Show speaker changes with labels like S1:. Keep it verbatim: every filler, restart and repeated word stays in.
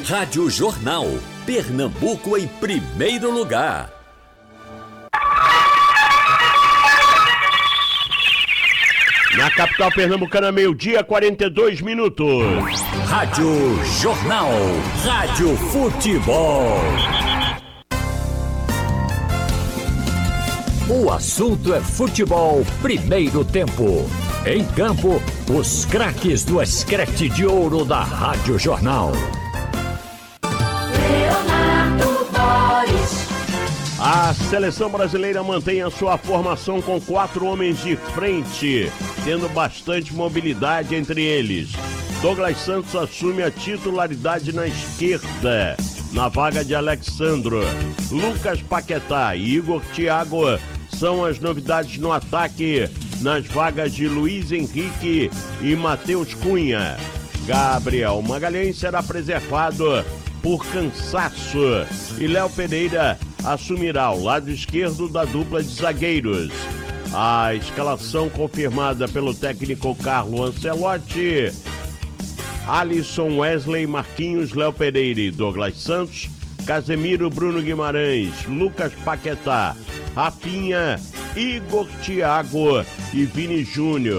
S1: Rádio Jornal, Pernambuco em primeiro lugar.
S2: Na capital pernambucana, meio-dia, quarenta e dois minutos.
S1: Rádio Jornal, Rádio Futebol. O assunto é futebol, primeiro tempo. Em campo, os craques do escrete de ouro da Rádio Jornal.
S2: A seleção brasileira mantém a sua formação com quatro homens de frente, tendo bastante mobilidade entre eles. Douglas Santos assume a titularidade na esquerda, na vaga de Alexandro. Lucas Paquetá e Igor Thiago são as novidades no ataque, nas vagas de Luiz Henrique e Matheus Cunha. Gabriel Magalhães será preservado por cansaço e Léo Pereira assumirá o lado esquerdo da dupla de zagueiros. A escalação confirmada pelo técnico Carlo Ancelotti: Alisson, Wesley, Marquinhos, Léo Pereira e Douglas Santos, Casemiro, Bruno Guimarães, Lucas Paquetá, Rafinha, Igor Thiago e Vini Júnior.